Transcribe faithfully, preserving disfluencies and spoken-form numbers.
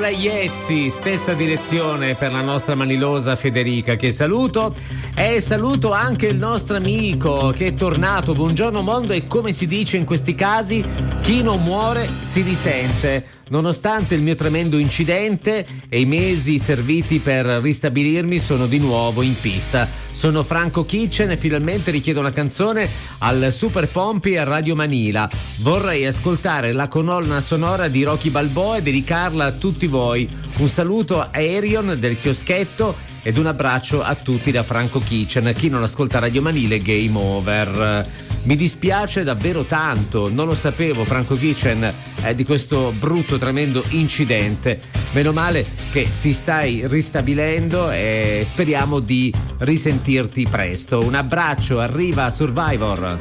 Nicola Iezzi, stessa direzione per la nostra manilosa Federica, che saluto, e saluto anche il nostro amico che è tornato. Buongiorno mondo, e come si dice in questi casi, chi non muore si risente. Nonostante il mio tremendo incidente e i mesi serviti per ristabilirmi, sono di nuovo in pista. Sono Franco Kitchen e finalmente richiedo una canzone al Super Pompi a Radio Manila. Vorrei ascoltare la colonna sonora di Rocky Balboa e dedicarla a tutti voi. Un saluto a Arion del chioschetto ed un abbraccio a tutti da Franco Kitchen. Chi non ascolta Radio Manila è game over. Mi dispiace davvero tanto, non lo sapevo, Franco Kitchen, eh, di questo brutto, tremendo incidente. Meno male che ti stai ristabilendo e speriamo di risentirti presto. Un abbraccio, arriva Survivor.